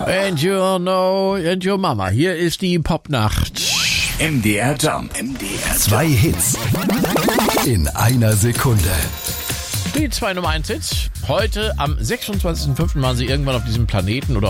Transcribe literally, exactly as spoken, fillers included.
And you know, and your mama. Hier ist die Popnacht. M D R Jump. M D R Zwei Hits in einer Sekunde. Die zwei Nummer eins Hits. Heute am sechsundzwanzigsten fünften waren sie irgendwann auf diesem Planeten oder